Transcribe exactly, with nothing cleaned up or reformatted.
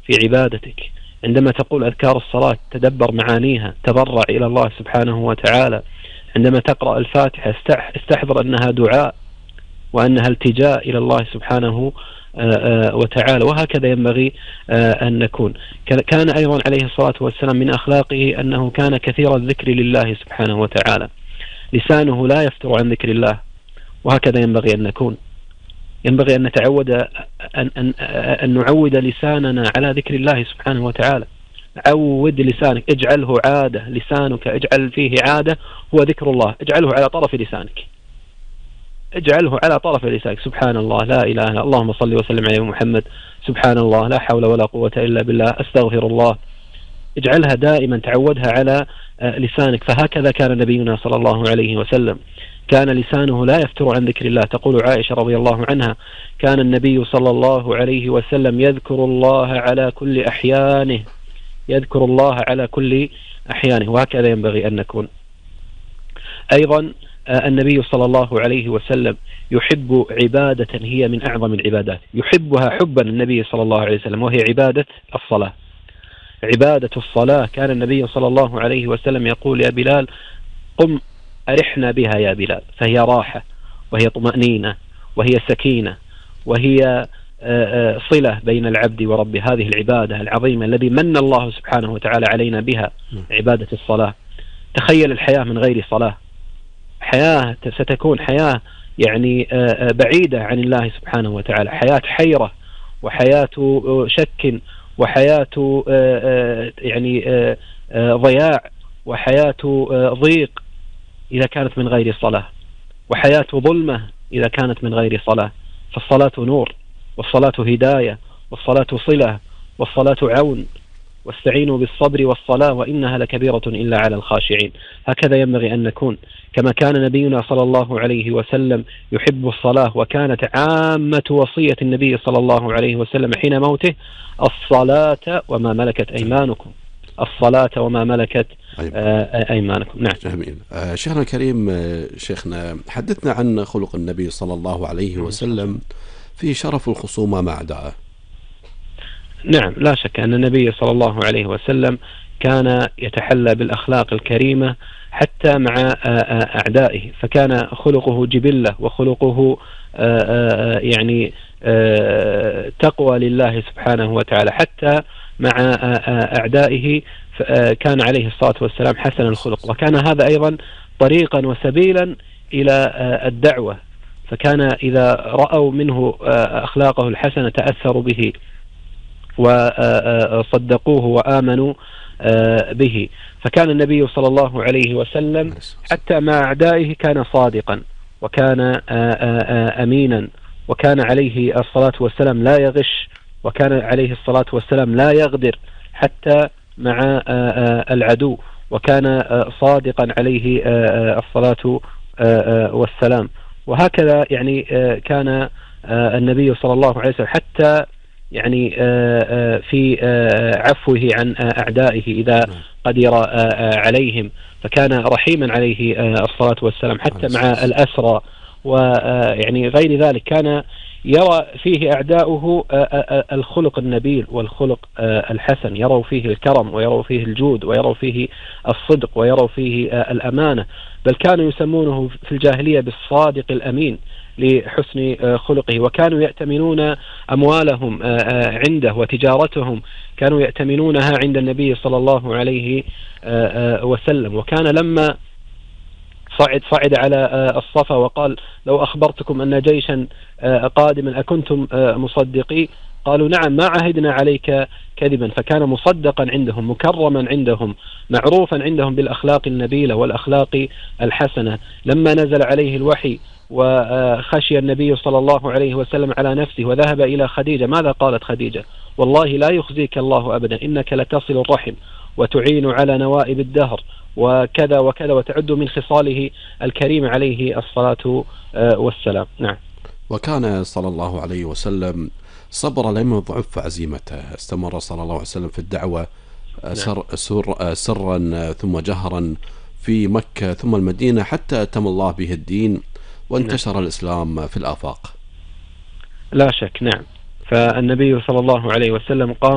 في عبادتك. عندما تقول أذكار الصلاة تدبر معانيها، تضرع إلى الله سبحانه وتعالى. عندما تقرأ الفاتحة استحضر أنها دعاء وأنها التجاء إلى الله سبحانه وتعالى. وهكذا ينبغي أن نكون. كان أيضا عليه الصلاة والسلام من أخلاقه أنه كان كثير الذكر لله سبحانه وتعالى، لسانه لا يفتر عن ذكر الله، وهكذا ينبغي أن نكون. ينبغي أن نتعود أن, أن, أن نعود لساننا على ذكر الله سبحانه وتعالى. عود لسانك، اجعله عادة، لسانك اجعل فيه عادة هو ذكر الله، اجعله على طرف لسانك، اجعله على طرف لسانك. سبحان الله، لا إله إلا الله، اللهم صل وسلم على محمد، سبحان الله، لا حول ولا قوة إلا بالله، أستغفر الله. اجعلها دائما، تعودها على لسانك. فهكذا كان نبينا صلى الله عليه وسلم، كان لسانه لا يفتر عن ذكر الله. تقول عائشة رضي الله عنها: كان النبي صلى الله عليه وسلم يذكر الله على كل أحيانه، يذكر الله على كل أحيانه. وهكذا ينبغي أن نكون. أيضا النبي صلى الله عليه وسلم يحب عبادة هي من أعظم العبادات، يحبها حبا النبي صلى الله عليه وسلم، وهي عبادة الصلاة. عبادة الصلاة كان النبي صلى الله عليه وسلم يقول: يا بلال قم أرحنا بها يا بلال. فهي راحة، وهي طمأنينة، وهي سكينة، وهي صلة بين العبد وربه. هذه العبادة العظيمة الذي من الله سبحانه وتعالى علينا بها، عبادة الصلاة. تخيل الحياة من غير صلاة، حياة ستكون حياة يعني بعيدة عن الله سبحانه وتعالى، حياة حيرة، وحياة شك، وحياة يعني ضياع، وحياة ضيق إذا كانت من غير صلاة، وحياة ظلمة إذا كانت من غير صلاة. فالصلاة نور، والصلاة هداية، والصلاة صلة، والصلاة عون. واستعينوا بالصبر والصلاة وإنها لكبيرة إلا على الخاشعين. هكذا ينبغي أن نكون، كما كان نبينا صلى الله عليه وسلم يحب الصلاة. وكانت عامة وصية النبي صلى الله عليه وسلم حين موته: الصلاة وما ملكت أيمانكم، الصلاة وما ملكت أيمانكم. نعم. جميل. شيخنا الكريم، شيخنا حدثنا عن خلق النبي صلى الله عليه وسلم في شرف الخصومة مع أعدائه. نعم، لا شك أن النبي صلى الله عليه وسلم كان يتحلى بالأخلاق الكريمة حتى مع أعدائه. فكان خلقه جبلة، وخلقه يعني تقوى لله سبحانه وتعالى. حتى مع أعدائه كان عليه الصلاة والسلام حسن الخلق، وكان هذا أيضا طريقا وسبيلا إلى الدعوة. فكان إذا رأوا منه أخلاقه الحسنة تأثروا به وصدقوه وآمنوا به. فكان النبي صلى الله عليه وسلم حتى مع أعدائه كان صادقا، وكان أمينا، وكان عليه الصلاة والسلام لا يغش، وكان عليه الصلاة والسلام لا يغدر حتى مع العدو، وكان صادقا عليه الصلاة والسلام. وهكذا يعني كان النبي صلى الله عليه وسلم حتى يعني في عفوه عن أعدائه إذا قدر عليهم، فكان رحيما عليه الصلاة والسلام حتى مع الأسرى. ويعني غير ذلك كان يرى فيه أعداؤه الخلق النبيل والخلق الحسن، يروا فيه الكرم، ويروا فيه الجود، ويروا فيه الصدق، ويروا فيه الأمانة. بل كانوا يسمونه في الجاهلية بالصادق الأمين لحسن خلقه. وكانوا يأتمنون أموالهم عنده، وتجارتهم كانوا يأتمنونها عند النبي صلى الله عليه وسلم. وكان لما صعد صعد على الصفا وقال: لو أخبرتكم أن جيشا قادما أكنتم مصدقي؟ قالوا: نعم، ما عهدنا عليك كذبا. فكان مصدقا عندهم، مكرما عندهم، معروفا عندهم بالأخلاق النبيلة والأخلاق الحسنة. لما نزل عليه الوحي وخشي النبي صلى الله عليه وسلم على نفسه وذهب إلى خديجة، ماذا قالت خديجة؟ والله لا يخزيك الله أبدا، إنك لتصل الرحم وتعين على نوائب الدهر، وكذا وكذا، وتعد من خصاله الكريم عليه الصلاة والسلام. نعم. وكان صلى الله عليه وسلم صبر لم يضعف عزيمته، استمر صلى الله عليه وسلم في الدعوة سر سر سرا ثم جهرا في مكة ثم المدينة، حتى أتم الله به الدين وانتشر نعم. الإسلام في الآفاق. لا شك. نعم. فالنبي صلى الله عليه وسلم قام